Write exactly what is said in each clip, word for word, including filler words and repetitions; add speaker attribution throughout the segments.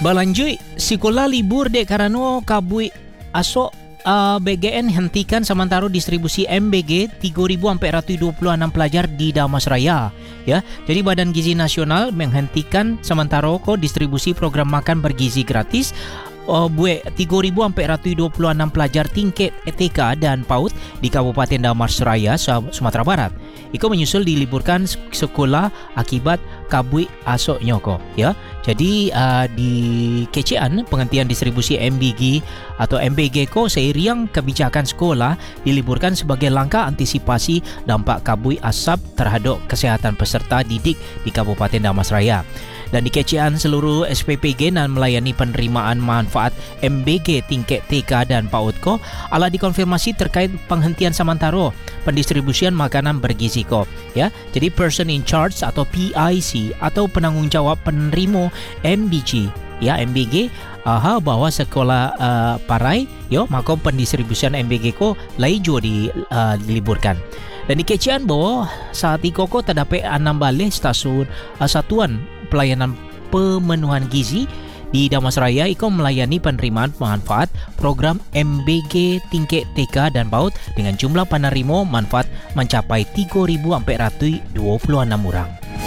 Speaker 1: Balanjui, sekolah libur dek karena kabui asok uh, B G N hentikan sementara distribusi M B G tiga ribu empat ratus dua puluh enam pelajar di Damastraya. Ya, jadi Badan Gizi Nasional menghentikan sementara ko distribusi program makan bergizi gratis uh, buat tiga ribu empat ratus dua puluh enam pelajar tingkat T K dan PAUD di Kabupaten Damastraya, Sumatera Barat. Iko menyusul diliburkan sekolah akibat kabui asok nyoko, ya. Jadi uh, di kecian penghentian distribusi M B G atau M B G ko seiring kebijakan sekolah diliburkan sebagai langkah antisipasi dampak kabui asap terhadap kesehatan peserta didik di Kabupaten Damastraya. Dan di kecian seluruh S P P G dan melayani penerimaan manfaat M B G tingkat T K dan PAUD ko ala dikonfirmasi terkait penghentian sementara pendistribusian makanan bergizi ko, ya. Jadi person in charge atau P I C atau penanggungjawab penerima M B G, ya, M B G aha bahwa sekolah uh, parai yo maka pendistribusian M B G ko lai juga di, uh, diliburkan. Dan di kecian bahwa saat ini koko terdapat enam balai stasiun uh, satuan pelayanan pemenuhan gizi di Damastraya iko melayani penerimaan manfaat program M B G tingkat T K dan PAUD dengan jumlah penerima manfaat mencapai tiga ribu empat ratus dua puluh enam orang.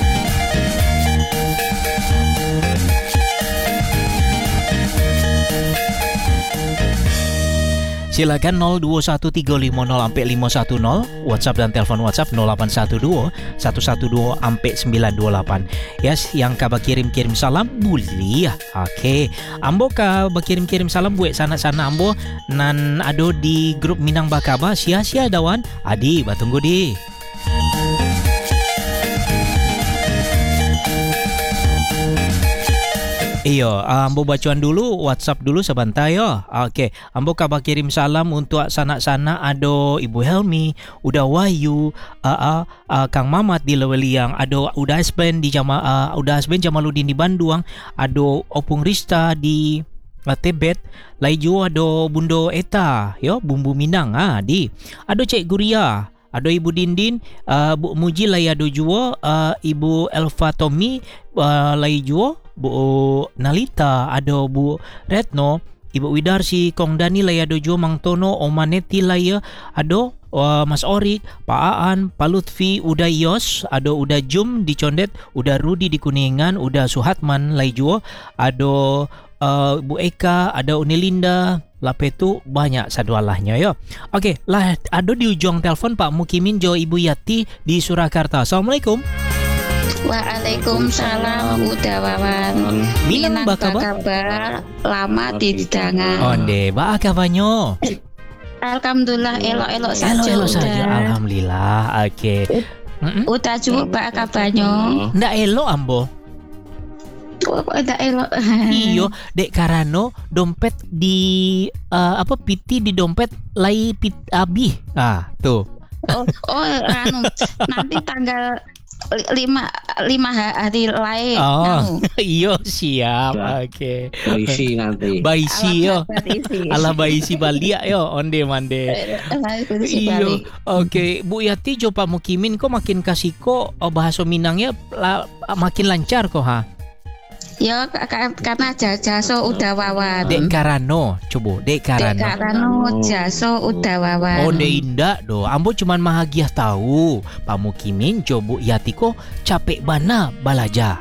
Speaker 1: Silakan nol dua satu tiga lima nol sampai lima satu nol, WhatsApp dan telepon WhatsApp nol lapan satu dua satu satu dua sampai sembilan dua lapan. Yes, yang kaba kirim-kirim salam boleh ya. Okey, ambo ka kirim-kirim salam buat sana-sana ambo nan ado di grup Minang Bakaba sia-sia dawan. Adi, batunggu di. Iyo, ambo bacuan dulu WhatsApp dulu sebentar yo. Okey, ambo kabar kirim salam untuk sanak-sanak ado Ibu Helmi, udah Wahyu, uh, uh, uh, Kang Mamat di Leweliang, ado udah Asben di Jama, uh, udah Asben Jamaluddin di Bandung, ado Opung Rista di uh, Tibet, lai juga ado Bundo Eta, yo bumbu Minang ah di. Ado Cik Guria, ado Ibu Dindin, uh, Bu Muji lai ado juga, uh, Ibu Elva Tommy uh, lai juga, Bu Nalita, ada Bu Retno, Ibu Widarsi, Kong Dani lai ada juga Mang Tono, Omaneti lai ada uh, Mas Orik, Pak Aan, Pak Lutfi, udah Yos, ada udah Jum di Condet, udah Rudi di Kuningan, udah Suhatman lai juga, ada uh, Bu Eka, ada Unilinda, lapetu banyak sadualahnya yo. Okey, lah ada di ujung telepon Pak Mukimin Jo Ibu Yati di Surakarta. Assalamualaikum.
Speaker 2: Waalaikumsalam Uda Wawan.
Speaker 1: Minang bakaba
Speaker 2: kabar lama di didangan.
Speaker 1: Onde ba kabarnya?
Speaker 2: Alhamdulillah elok-elok saja.
Speaker 1: Elok-elok saja alhamdulillah. Okey.
Speaker 2: Mm-mm. Udah coba kabarnya.
Speaker 1: Ndak elok ambo.
Speaker 2: Kok ndak elok?
Speaker 1: Iyo, dek karano dompet di uh, apa piti di dompet lai pit abi. Ah, tuh.
Speaker 2: Oh, oh anu nanti tanggal lima lima hari lain.
Speaker 1: Oh, iyo siap. Oke. Okay.
Speaker 3: Baisi nanti.
Speaker 1: Baisi yo. Ala baisi balia yo onde mande. Iyo. Oke, okay. Bu Yati jo Pak Mukimin kok makin kasih kok bahasa Minangnya la, makin lancar kok ha.
Speaker 2: Ya karena jaso udah wawan.
Speaker 1: Dek karano, coba dek karano.
Speaker 2: Dek karano jaso udah wawan.
Speaker 1: Oh, dek indah do. Ambo cuman bahagia tahu. Pak Mukimin coba Yati kok capek bana balaja.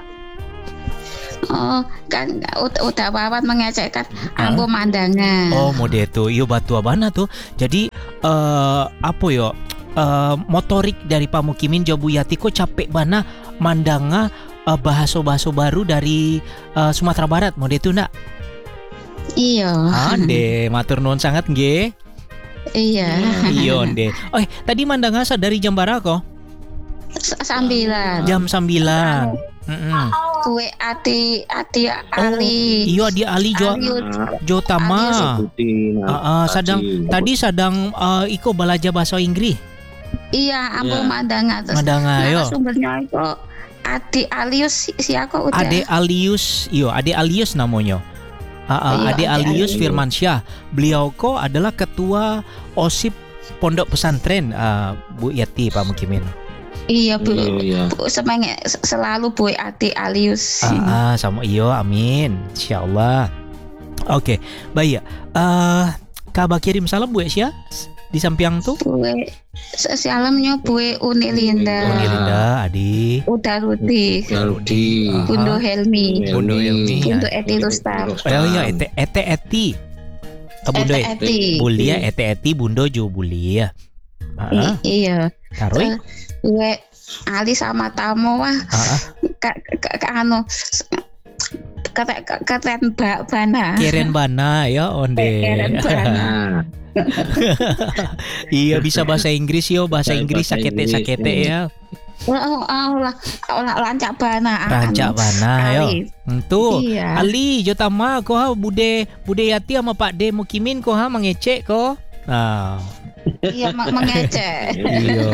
Speaker 2: Oh, kan udah wawan mengajarkan ambo mandangan.
Speaker 1: Oh, mode itu. Iyo batu abana tuh. Jadi uh, apa yo? Uh, motorik dari Pak Mukimin Jobu Yati kok capek bana mandanga uh, bahasa-bahasa baru dari uh, Sumatera Barat mode itu nak?
Speaker 2: Iya.
Speaker 1: Ande matur nuwun sangat nggih.
Speaker 2: Iya.
Speaker 1: Iya ande. Oh, tadi mandanga dari jam berapa kok?
Speaker 2: Sambilan.
Speaker 1: Jam sembilan. Heeh.
Speaker 2: Kue ati ati Ali.
Speaker 1: Oh, iya dia Ali Jo Jo Tama. Heeh, uh, uh, sedang tadi sedang uh, iko belajar bahasa Inggris.
Speaker 2: Iya, ambo yeah. Mandanga terus.
Speaker 1: Mandanga yo.
Speaker 2: Sumbernya itu Ade Alius si aku udah.
Speaker 1: Ade Alius, iyo Ade Alius namanya. Uh, uh, iya, Ade Alius Firmansyah. Beliau ko adalah ketua OSIP Pondok Pesantren uh, Bu Yati Pak Mukimin.
Speaker 2: Iya Bu,
Speaker 3: Iya.
Speaker 2: Bu semangat selalu Bu Ati Alius.
Speaker 1: Ah, ah, sama iyo, amin. Insyaallah. Oke, baik ya. Eh, Kaba kirim salam Bu Esya di samping tuh.
Speaker 2: Bu salamnya Bu Uni Linda,
Speaker 1: Uni Linda, Adi.
Speaker 2: Uda Rudi,
Speaker 3: Rudi.
Speaker 1: Ah.
Speaker 2: Bundo Helmi,
Speaker 1: Bundo Helmi.
Speaker 2: Bundo Eti Rustam.
Speaker 1: Oh iya, ete ete eti. Ah, Bundo
Speaker 2: Ete Eti.
Speaker 1: Bulia, ete eti, Bundo jo Bulia. Ah,
Speaker 2: I- Iya.
Speaker 1: taruh.
Speaker 2: Gue Ali sama tamu wah
Speaker 1: Ah,
Speaker 2: ka, ka, ka, anu keren keren Mbak Bana.
Speaker 1: Keren bana ya onde.
Speaker 2: Keren Bana.
Speaker 3: Nah,
Speaker 1: Iya bisa bahasa Inggris yo, bahasa
Speaker 3: Bahasa
Speaker 1: Inggris sakete
Speaker 3: Inggris,
Speaker 1: sakete ya.
Speaker 2: Oh, oh, lah, lah lancak Bana.
Speaker 1: Rancak
Speaker 2: anu,
Speaker 1: bana yo.
Speaker 2: Ali.
Speaker 1: Tuh.
Speaker 2: Iya.
Speaker 1: Ali Jotama ko ha bude bude Yati sama Pak De Mukimin ko ha mengecek ko. Nah,
Speaker 2: Iya meng- mengecek.
Speaker 1: iya.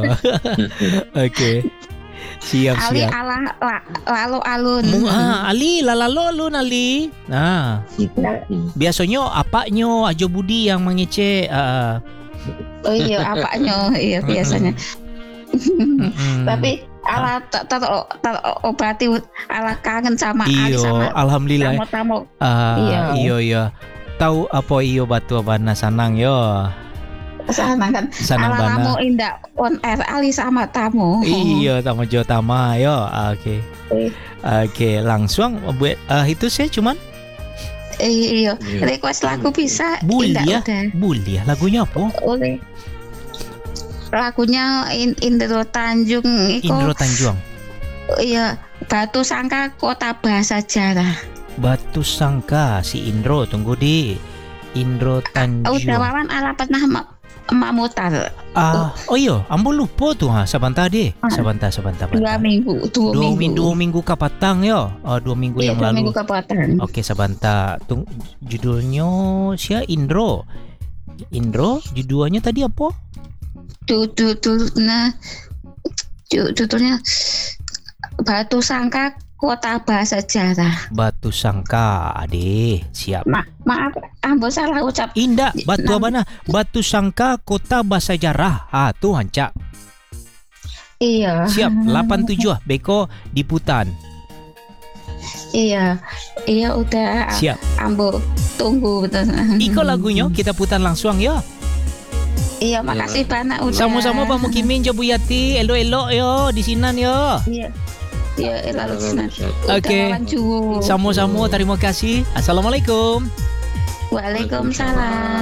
Speaker 1: Oke. Siap
Speaker 2: Ali
Speaker 1: siap.
Speaker 2: ala la, lalu alun.
Speaker 1: Mu, ah, Ali lalalo lu Ali. Nah, biasanya apanya Ajo Budi yang mengecek. ah.
Speaker 2: Oh iya apanya iya biasanya.
Speaker 1: Mm-mm.
Speaker 2: Tapi ala ter ter ter obati ala kangen sama Ali
Speaker 1: Iyo,
Speaker 2: sama
Speaker 1: alhamdulillah.
Speaker 2: tamu-tamu.
Speaker 1: Ah,
Speaker 2: Iya.
Speaker 1: iyo iya. Tahu apa iyo batu bana sanang yo.
Speaker 2: Sana kan.
Speaker 1: Sanang
Speaker 2: Ala lamu
Speaker 1: bana.
Speaker 2: indah on air Ali sama tamu.
Speaker 1: Iya, tamu Jotama yo. Oke.
Speaker 2: Eh.
Speaker 1: Oke, langsung buat ah, itu saya cuman
Speaker 2: Iya.
Speaker 3: Iya.
Speaker 2: Request lagu bisa.
Speaker 1: Bulia.
Speaker 2: Indah udah.
Speaker 1: Bulia lagunya apa?
Speaker 2: Oleh lagunya In- Indro Tanjung itu
Speaker 1: Indro Tanjung.
Speaker 2: iya Batu Sangka Kota Bahasa Jarah.
Speaker 1: Batu Sangka si Indro tunggu di Indro Tanjung.
Speaker 2: Udah wawan ala pernah ma- mamutar
Speaker 1: Ah, oh iya, ambo lupa tuh ha, sebentar deh. Sebentar, sebentar,
Speaker 2: dua
Speaker 1: sebentar.
Speaker 2: minggu dua,
Speaker 1: Dua
Speaker 2: minggu
Speaker 1: minggu, dua minggu kapatang yo. Oh, dua minggu
Speaker 2: iya,
Speaker 1: yang
Speaker 2: dua
Speaker 1: lalu.
Speaker 2: minggu kepotong.
Speaker 1: Oke, sebentar. Tung, judulnya sia Indro. Indro, judulnya tadi apa?
Speaker 2: Judulnya judulnya Batu Sangka Kota Bahasa Jarah.
Speaker 1: Batu Sangka, ade. Siap.
Speaker 2: Ma- maaf, ambo salah ucap.
Speaker 1: Indah, Batu
Speaker 2: Nam-
Speaker 1: mana? Batu Sangka Kota Bahasa Jarah. Ah, tuh hancak.
Speaker 2: Iya.
Speaker 1: Siap, delapan tujuh Beko di Putan.
Speaker 2: Iya, iya udah.
Speaker 1: Siap.
Speaker 2: Ambo tunggu.
Speaker 1: Iko lagunya kita putar langsung ya.
Speaker 2: Iya, makasih banyak udah.
Speaker 1: Sama-sama Pak Mukimin, Jobu Yati, elo-elo yo di sinan yo.
Speaker 2: Iya. Iya, lalu senang.
Speaker 1: Oke. Sama-sama, terima kasih. Assalamualaikum.
Speaker 2: Waalaikumsalam.